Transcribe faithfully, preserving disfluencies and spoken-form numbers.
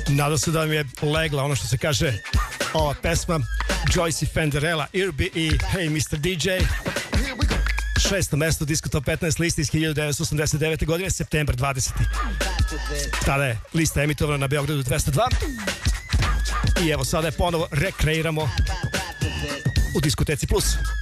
Nadam se da vam je legla ono što se kaže ova pesma Joyce i Fenderella, Irby i Hey mister D J. Šesto mesto Disco Top petnaest liste iz hiljadu devetsto osamdeset devete. godine, septembar dvadeseti. Tada je lista emitovana na Beogradu dvesta dva. I evo sada je ponovo rekreiramo u Diskoteci Plus.